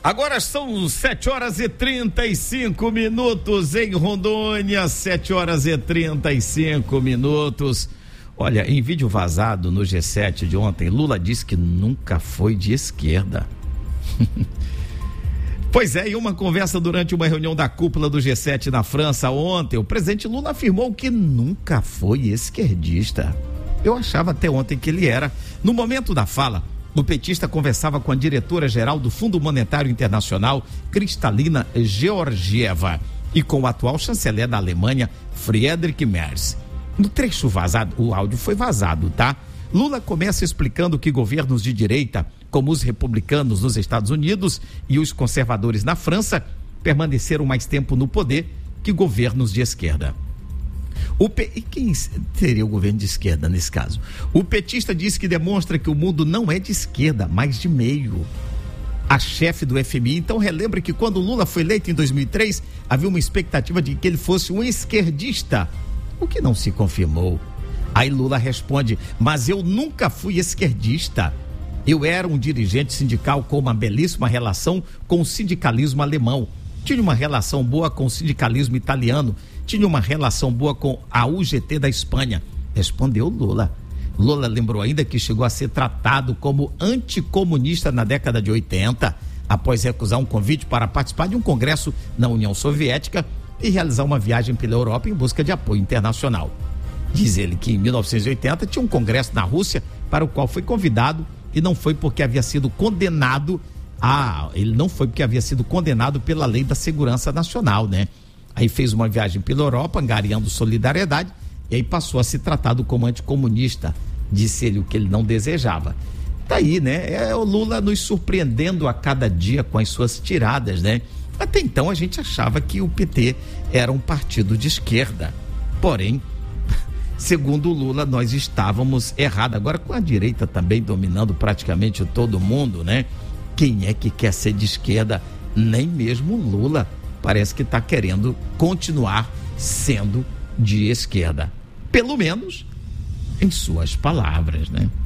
Agora são 7h35 em Rondônia, 7h35. Olha, em vídeo vazado no G7 de ontem, Lula disse que nunca foi de esquerda. Pois é, em uma conversa durante uma reunião da cúpula do G7 na França ontem, o presidente Lula afirmou que nunca foi esquerdista. Eu achava até ontem que ele era. No momento da fala, o petista conversava com a diretora-geral do Fundo Monetário Internacional, Kristalina Georgieva, e com o atual chanceler da Alemanha, Friedrich Merz. No trecho vazado, o áudio foi vazado, tá? Lula começa explicando que governos de direita, como os republicanos nos Estados Unidos e os conservadores na França, permaneceram mais tempo no poder que governos de esquerda. E quem seria o governo de esquerda nesse caso? O petista diz que demonstra que o mundo não é de esquerda, mas de meio. A chefe do FMI então relembra que quando Lula foi eleito em 2003, havia uma expectativa de que ele fosse um esquerdista, o que não se confirmou. Aí Lula responde: mas eu nunca fui esquerdista. Eu era um dirigente sindical com uma belíssima relação com o sindicalismo alemão. Tinha uma relação boa com o sindicalismo italiano. Tinha uma relação boa com a UGT da Espanha, respondeu Lula. Lula lembrou ainda que chegou a ser tratado como anticomunista na década de 80, após recusar um convite para participar de um congresso na União Soviética e realizar uma viagem pela Europa em busca de apoio internacional. Diz ele que em 1980 tinha um congresso na Rússia para o qual foi convidado e não foi porque havia sido condenado ele não foi porque havia sido condenado pela Lei da Segurança Nacional, né? Aí fez uma viagem pela Europa, angariando solidariedade, e aí passou a ser tratado como anticomunista, disse ele, o que ele não desejava. Tá aí, né? É o Lula nos surpreendendo a cada dia com as suas tiradas, né? Até então a gente achava que o PT era um partido de esquerda, porém, segundo o Lula, nós estávamos errados. Agora, com a direita também dominando praticamente todo mundo, né? Quem é que quer ser de esquerda? Nem mesmo Lula parece que está querendo continuar sendo de esquerda. Pelo menos em suas palavras, né?